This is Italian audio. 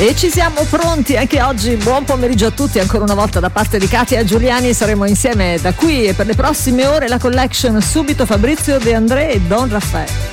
E ci siamo pronti anche oggi. Buon pomeriggio a tutti ancora una volta da parte di Katia Giuliani. Saremo insieme da qui e per le prossime ore. La collection subito Fabrizio De André e Don Raffaele.